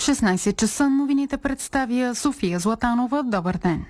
16 часа новините представя София Златанова. Добър ден!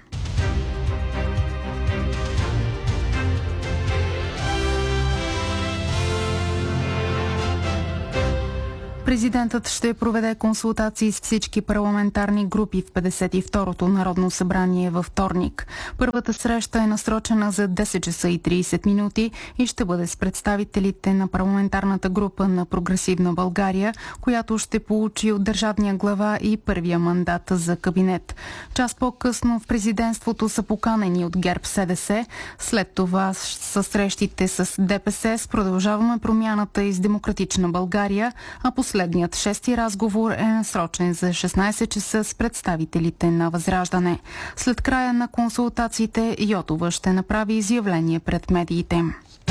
Президентът ще проведе консултации с всички парламентарни групи в 52-то Народно събрание във вторник. Първата среща е насрочена за 10 часа и 30 минути и ще бъде с представителите на парламентарната група на Прогресивна България, която ще получи от държавния глава и първия мандат за кабинет. Час по-късно в президентството са поканени от ГЕРБ-СДС. След това са срещите с ДПС, с Продължаваме промяната и с Демократична България, а последният шести разговор е насрочен за 16 часа с представителите на Възраждане. След края на консултациите Йотова ще направи изявление пред медиите.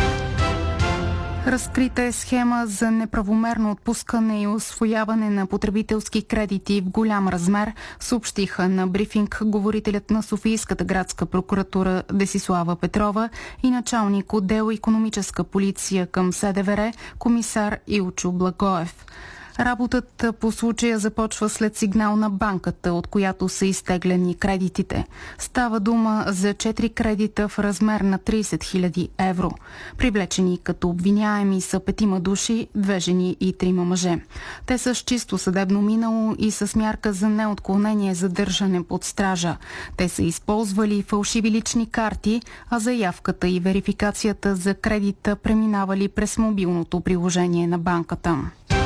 Разкрита е схема за неправомерно отпускане и усвояване на потребителски кредити в голям размер, съобщиха на брифинг говорителят на Софийската градска прокуратура Десислава Петрова и началник отдел икономическа полиция към СДВР комисар Илчо Благоев. Работата по случая започва след сигнал на банката, от която са изтеглени кредитите. Става дума за 4 кредита в размер на 30 000 евро. Привлечени като обвиняеми са 5 души, 2 жени и 3 мъже. Те са с чисто съдебно минало и с мярка за неотклонение задържане под стража. Те са използвали фалшиви лични карти, а заявката и верификацията за кредита преминавали през мобилното приложение на банката.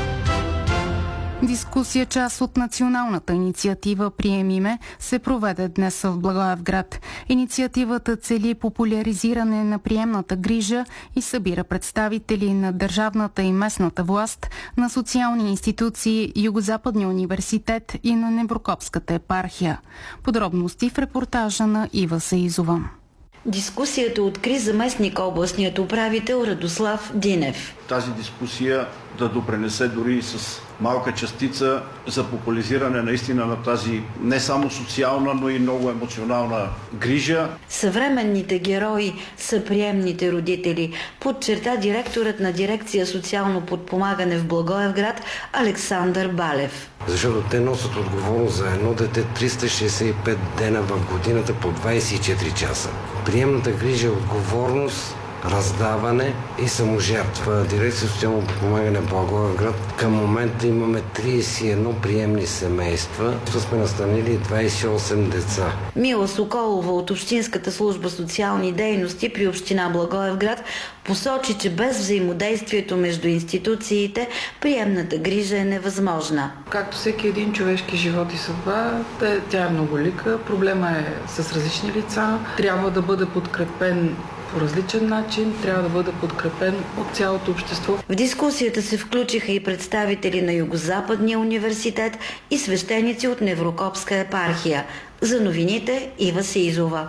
Дискусия, част от националната инициатива «Приеми ме», се проведе днес в Благоевград. Инициативата цели популяризиране на приемната грижа и събира представители на държавната и местната власт, на социални институции, Югозападния университет и на Неврокопската епархия. Подробности в репортажа на Ива Саизова. Дискусията откри заместник областният управител Радослав Динев. Тази дискусия да допренесе дори и с малка частица за популяризиране наистина на тази не само социална, но и много емоционална грижа. Съвременните герои са приемните родители, подчерта директорът на дирекция социално подпомагане в Благоевград Александър Балев. Защото те носят отговорност за едно дете 365 дена в годината по 24 часа. Приемната грижа е отговорност, раздаване и саможертва. Дирекция социално подпомагане в Благоевград към момента имаме 31 приемни семейства. Сме настанили 28 деца. Мила Соколова от Общинската служба социални дейности при община Благоевград посочи, че без взаимодействието между институциите приемната грижа е невъзможна. Както всеки един човешки живот и съдба, тя е многолика. Проблема е с различни лица. Трябва да бъде подкрепен по различен начин, трябва да бъде подкрепен от цялото общество. В дискусията се включиха и представители на Югозападния университет и свещеници от Неврокопска епархия. За новините Ива Саизова.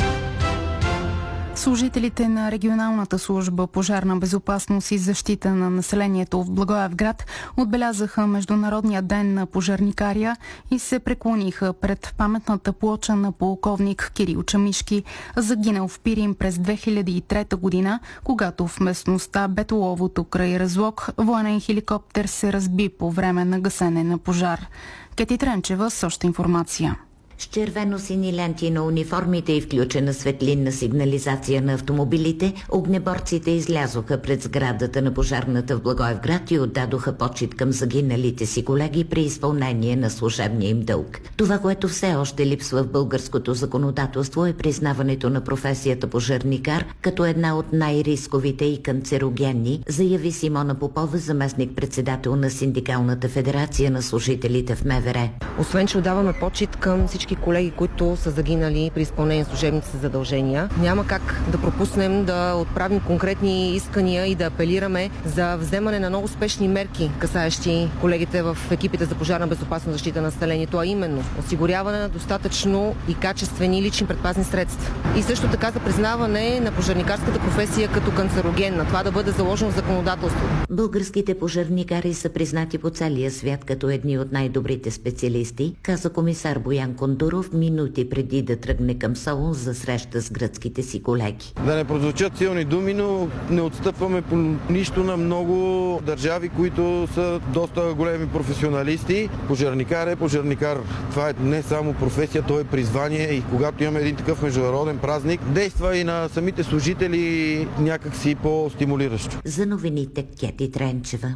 Служителите на регионалната служба пожарна безопасност и защита на населението в Благоевград отбелязаха Международния ден на пожарникария и се преклониха пред паметната плоча на полковник Кирил Чамишки, загинал в Пирин през 2003 година, когато в местността Бетоловото край Разлог военен хеликоптер се разби по време на гасене на пожар. Кети Тренчева с още информация. С червено-сини ленти на униформите и включена светлинна сигнализация на автомобилите, огнеборците излязоха пред сградата на пожарната в Благоевград и отдадоха почит към загиналите си колеги при изпълнение на служебния им дълг. Това, което все още липсва в българското законодателство, е признаването на професията пожарникар като една от най-рисковите и канцерогенни, заяви Симона Попова, заместник-председател на Синдикалната федерация на служителите в МВР. Освен, че отдаваме почит към всички колеги, които са загинали при изпълнение на служебните си задължения, няма как да пропуснем да отправим конкретни искания и да апелираме за вземане на много спешни мерки, касаещи колегите в екипите за пожарна безопасност и защита на населението, а именно осигуряване на достатъчно и качествени лични предпазни средства. И също така за признаване на пожарникарската професия като канцерогенна. Това да бъде заложено в законодателство. Българските пожарникари са признати по целия свят като едни от най-добрите специалисти, каза комисар Боян Кондратов Кондуров минути преди да тръгне към Солун за среща с гръцките си колеги. Да не прозвучат силни думи, но не отстъпваме по нищо на много държави, които са доста големи професионалисти. Пожарникар е пожарникар. Това е не само професия, то е призвание и когато имаме един такъв международен празник, действа и на самите служители някакси по-стимулиращо. За новините Кети Тренчева.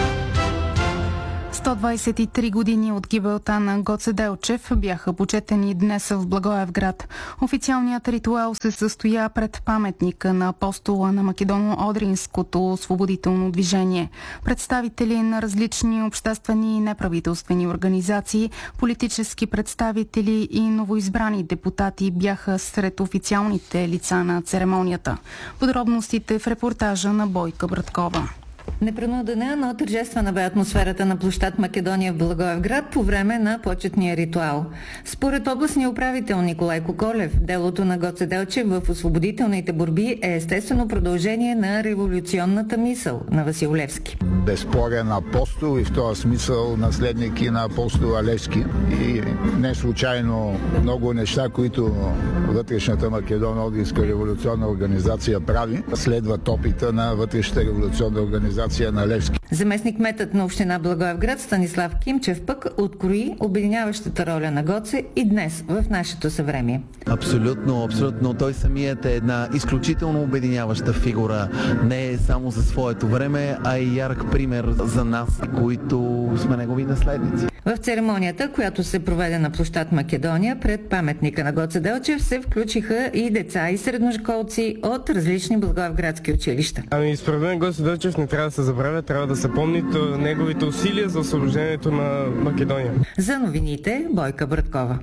123 години от гибелта на Гоце Делчев бяха почетени днес в Благоевград. Официалният ритуал се състоя пред паметника на апостола на Македоно-Одринското освободително движение. Представители на различни обществени и неправителствени организации, политически представители и новоизбрани депутати бяха сред официалните лица на церемонията. Подробностите в репортажа на Бойка Браткова. Непринудена, но тържествена бе атмосферата на площад Македония в Благоевград по време на почетния ритуал. Според областния управител Николай Коколев, делото на Гоце Делчев в освободителните борби е естествено продължение на революционната мисъл на Васил Левски. Безспорен апостол и в този смисъл наследник и на апостола Левски. И не случайно много неща, които вътрешната Македоно-Одринска революционна организация прави, следват опита на вътрешната революционна организация на Левски. Заместник-кметът на община Благоевград Станислав Кимчев пък открои обединяващата роля на Гоце и днес в нашето съвремие. Абсолютно. Той самият е една изключително обединяваща фигура. Не е само за своето време, а и ярък пример за нас, които сме негови наследници. В церемонията, която се проведе на площад Македония пред паметника на Гоце Делчев, се включиха и деца и средношколци от различни благоевградски училища. Според мен Гоце Делчев не трябва да се забравя, трябва да се помни неговите усилия за освобождението на Македония. За новините Бойка Браткова.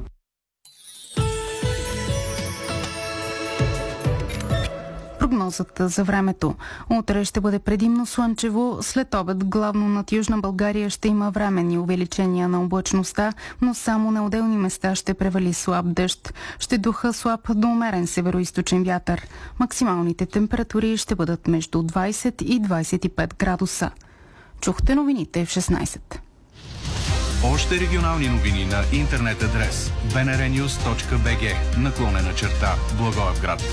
Прогнозата за времето. Утре ще бъде предимно слънчево, след обед главно над Южна България ще има временни увеличения на облачността, но само на отделни места ще превали слаб дъжд. Ще духа слаб до умерен североизточен вятър. Максималните температури ще бъдат между 20 и 25 градуса. Чухте новините в 16. Още регионални новини на интернет адрес bnrnews.bg/Благоевград.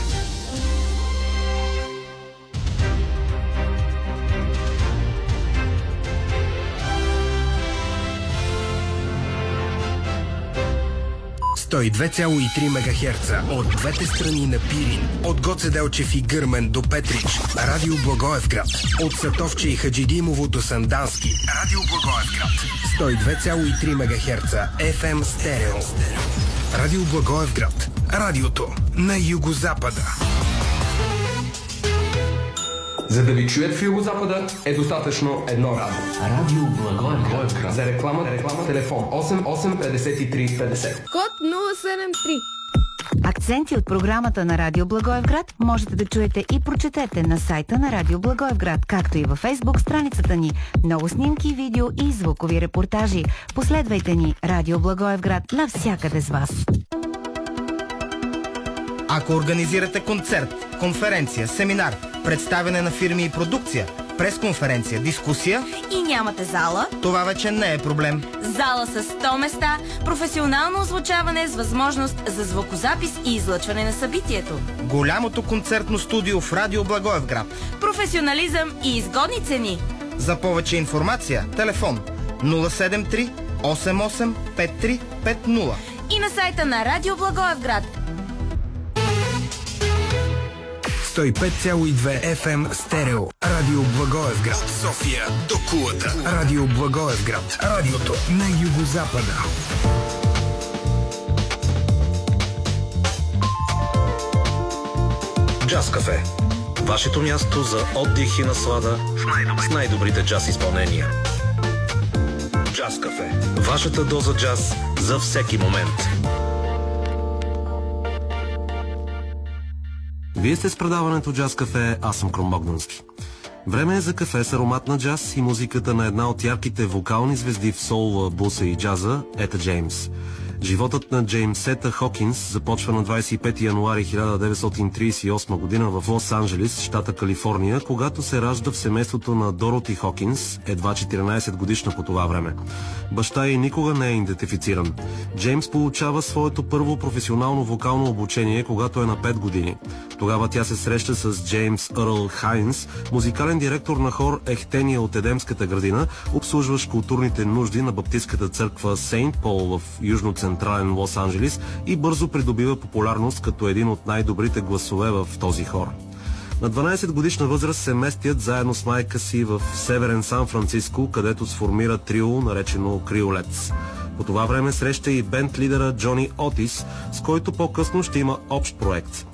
Той 2,3 МГц от двете страни на Пирин, от Гоце Делчев и Гърмен до Петрич, Радио Благоевград, от Сатовче и Хаджидимово до Сандански, Радио Благоевград, 102,3 МГц, FM стерео. Радио Благоевград, радиото на югозапада. За да ви чуят в югозапада е достатъчно едно радио. Радио Благоевград. За реклама, телефон 885350. Код 073. Акценти от програмата на Радио Благоевград можете да чуете и прочетете на сайта на Радио Благоевград, както и във Фейсбук страницата ни. Много снимки, видео и звукови репортажи. Последвайте ни Радио Благоевград навсякъде с вас. Ако организирате концерт, конференция, семинар, представяне на фирми и продукция, пресконференция, дискусия и нямате зала, това вече не е проблем. Зала с 100 места, професионално озвучаване с възможност за звукозапис и излъчване на събитието. Голямото концертно студио в Радио Благоевград. Професионализъм и изгодни цени. За повече информация, телефон 073 88 5350 и на сайта на Радио Благоевград. 105,2 FM стерео. Радио Благоевград. От София до Кулата. Радио Благоевград. Радиото на югозапада. Джаз Кафе. Вашето място за отдих и наслада с най-добрите джаз изпълнения. Джаз Кафе. Вашата доза джаз за всеки момент. Вие сте с предаването Джаз Кафе, аз съм Крум Богдански. Време е за кафе с аромат на джаз и музиката на една от ярките вокални звезди в соула, блуса и джаза, Ета Джеймс. Животът на Джеймс Ета Хокинс започва на 25 януари 1938 година в Лос-Анджелис, щата Калифорния, когато се ражда в семейството на Дороти Хокинс, едва 14 годишна по това време. Баща й никога не е идентифициран. Джеймс получава своето първо професионално вокално обучение, когато е на 5 години. Тогава тя се среща с ДжеймсЪрл Хайнс, музикален директор на хор Ехтения от Едемската градина, обслужващ културните нужди на баптистката църква Сейнт Пол в южно-централен Лос-Анджелис, и бързо придобива популярност като един от най-добрите гласове в този хор. На 12 годишна възраст се местят заедно с майка си в северен Сан-Франциско, където сформира трио, наречено Криолетс. По това време среща и бенд лидера Джони Отис, с който по-късно ще има общ проект.